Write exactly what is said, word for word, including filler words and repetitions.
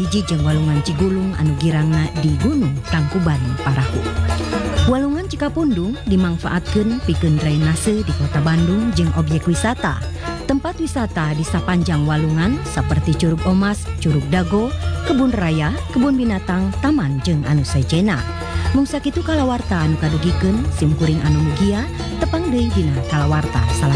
hiji jeung Walungan Cigulung anu girangna di Gunung Tangkuban Parahu. Walungan Cikapundung dimanfaatkeun pikeun drainase di Kota Bandung jeung objek wisata. Tempat wisata di sapanjang walungan seperti Curug Omas, Curug Dago, Kebun Raya, Kebun Binatang, Taman jeung anu sejenna. Mung sakitu kalawarta anu kadugikeun simkuring anu mugia tepang deui dina kalawarta